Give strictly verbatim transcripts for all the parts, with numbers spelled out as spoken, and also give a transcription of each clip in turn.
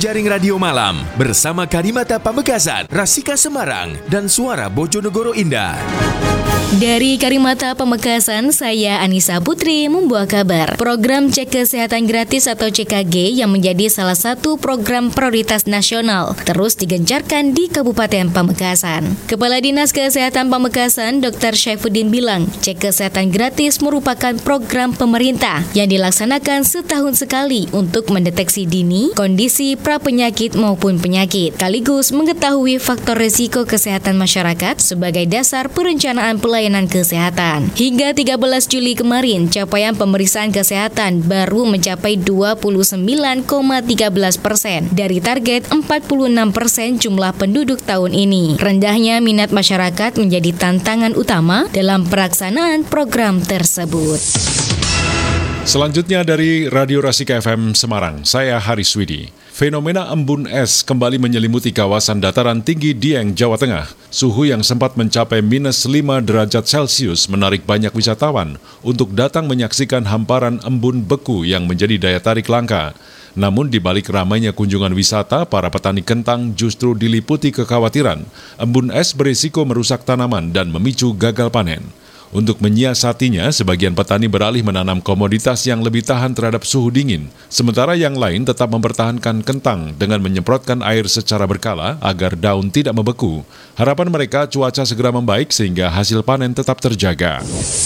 Jaring Radio Malam bersama Karimata Pamekasan, Rasika Semarang, dan Suara Bojonegoro Indah. Dari Karimata Pamekasan, saya Anissa Putri membawa kabar. Program Cek Kesehatan Gratis atau C K G yang menjadi salah satu program prioritas nasional terus digencarkan di Kabupaten Pamekasan. Kepala Dinas Kesehatan Pamekasan, Dokter Syaifuddin bilang, cek kesehatan gratis merupakan program pemerintah yang dilaksanakan setahun sekali untuk mendeteksi dini kondisi prapenyakit maupun penyakit, sekaligus mengetahui faktor risiko kesehatan masyarakat sebagai dasar perencanaan pelayanan kesehatan. Hingga tiga belas Juli kemarin, capaian pemeriksaan kesehatan baru mencapai dua puluh sembilan koma tiga belas persen dari target empat puluh enam persen jumlah penduduk tahun ini. Rendahnya minat masyarakat menjadi tantangan utama dalam pelaksanaan program tersebut. Selanjutnya dari Radio Rasika F M Semarang, saya Haris Widi. Fenomena embun es kembali menyelimuti kawasan dataran tinggi Dieng, Jawa Tengah. Suhu yang sempat mencapai minus lima derajat Celcius menarik banyak wisatawan untuk datang menyaksikan hamparan embun beku yang menjadi daya tarik langka. Namun di balik ramainya kunjungan wisata, para petani kentang justru diliputi kekhawatiran embun es berisiko merusak tanaman dan memicu gagal panen. Untuk menyiasatinya, sebagian petani beralih menanam komoditas yang lebih tahan terhadap suhu dingin, sementara yang lain tetap mempertahankan kentang dengan menyemprotkan air secara berkala agar daun tidak membeku. Harapan mereka cuaca segera membaik sehingga hasil panen tetap terjaga.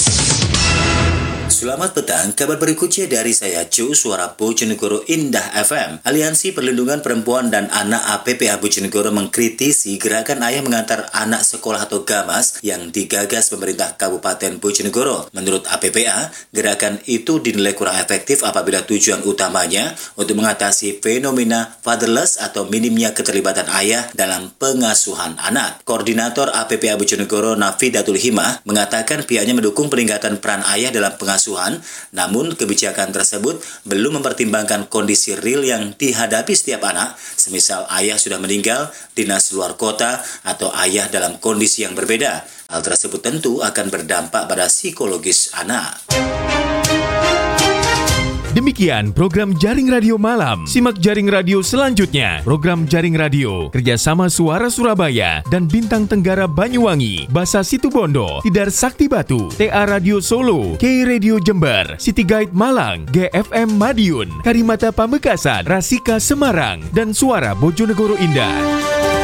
Selamat petang, kabar berikutnya dari saya Jo, Suara Bojonegoro Indah F M. Aliansi Perlindungan Perempuan dan Anak A P P A Bojonegoro mengkritisi gerakan ayah mengantar anak sekolah atau GAMAS yang digagas pemerintah Kabupaten Bojonegoro. Menurut A P P A, gerakan itu dinilai kurang efektif apabila tujuan utamanya untuk mengatasi fenomena fatherless atau minimnya keterlibatan ayah dalam pengasuhan anak. Koordinator A P P A Bojonegoro Nafidatul Himah mengatakan pihaknya mendukung peningkatan peran ayah dalam pengasuhan, namun kebijakan tersebut belum mempertimbangkan kondisi real yang dihadapi setiap anak, semisal ayah sudah meninggal, dinas luar kota, atau ayah dalam kondisi yang berbeda. Hal tersebut tentu akan berdampak pada psikologis anak. Demikian program Jaring Radio Malam. Simak Jaring Radio selanjutnya. Program Jaring Radio kerjasama Suara Surabaya dan Bintang Tenggara Banyuwangi, Basa Situbondo, Tidar Sakti Batu, T A Radio Solo, K Radio Jember, City Guide Malang, G F M Madiun, Karimata Pamekasan, Rasika Semarang, dan Suara Bojonegoro Indah.